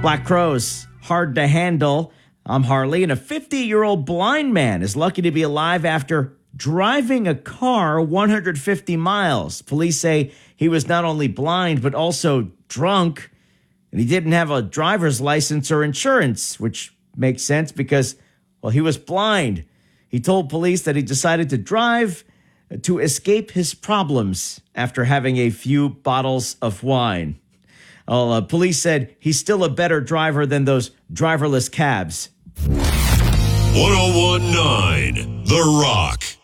Black Crowes, hard to handle. I'm Harley, and a 50-year-old blind man is lucky to be alive after driving a car 150 miles. Police say he was not only blind, but also drunk, and he didn't have a driver's license or insurance, which makes sense because, well, he was blind. He told police that he decided to drive to escape his problems after having a few bottles of wine. Police said he's still a better driver than those driverless cabs. 1019 The Rock.